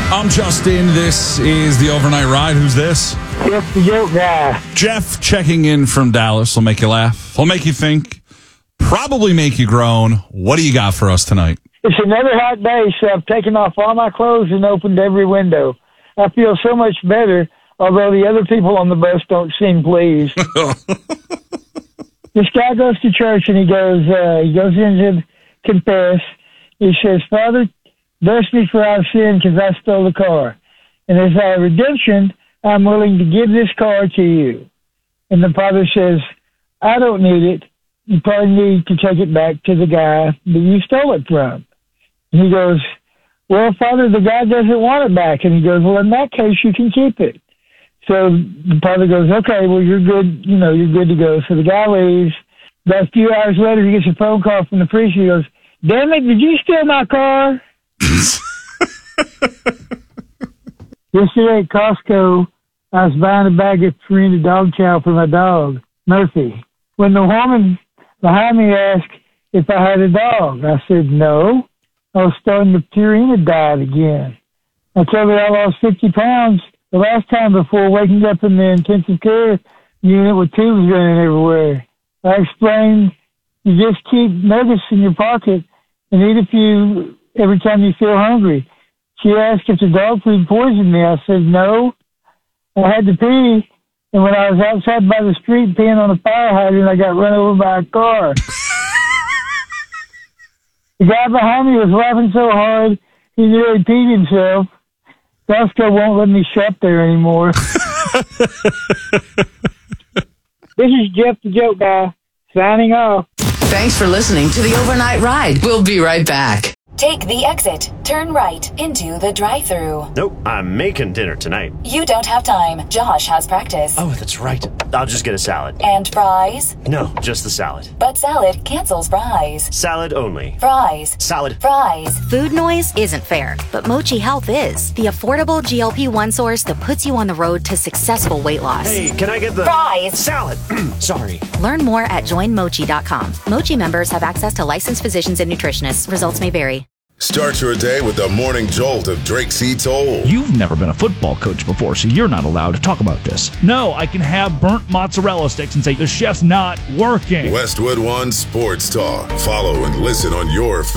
I'm Justin. This is the Overnight Ride. Who's this? Jeff the Joke Guy. Jeff checking in from Dallas. Will make you laugh. Will make you think. Probably make you groan. What do you got for us tonight? It's another hot day, so I've taken off all my clothes and opened every window. I feel so much better, although the other people on the bus don't seem pleased. This guy goes to church and he goes in to confess. He says, Father, bless me for I've sinned because I stole the car. And as a redemption, I'm willing to give this car to you. And the father says, I don't need it. You probably need to take it back to the guy that you stole it from. And he goes, well, Father, the guy doesn't want it back. And he goes, well, in that case, you can keep it. So the father goes, okay, well, you're good. You're good to go. So the guy leaves. About a few hours later, he gets a phone call from the priest. He goes, damn it, did you steal my car? Yesterday at Costco, I was buying a bag of Purina dog chow for my dog, Murphy. When the woman behind me asked if I had a dog, I said no. I was starting the Purina diet again. I told her I lost 50 pounds the last time before waking up in the intensive care unit with tubes running everywhere. I explained, you just keep nuggets in your pocket and eat a few every time you feel hungry. She asked if the dog food poisoned me. I said no. I had to pee, and when I was outside by the street peeing on a fire hydrant, I got run over by a car. The guy behind me was laughing so hard, he nearly peed himself. Costco won't let me shop there anymore. This is Jeff the Joke Guy, signing off. Thanks for listening to the Overnight Ride. We'll be right back. Take the exit. Turn right into the drive-thru. Nope, I'm making dinner tonight. You don't have time. Josh has practice. Oh, that's right. I'll just get a salad. And fries? No, just the salad. But salad cancels fries. Salad only. Fries. Salad. Fries. Food noise isn't fair, but Mochi Health is. The affordable GLP-1 source that puts you on the road to successful weight loss. Hey, can I get the fries? Salad. Sorry. Learn more at joinmochi.com. Mochi members have access to licensed physicians and nutritionists. Results may vary. Start your day with the morning jolt of Drake C. Toll. You've never been a football coach before, so you're not allowed to talk about this. No, I can have burnt mozzarella sticks and say, the chef's not working. Westwood One Sports Talk. Follow and listen on your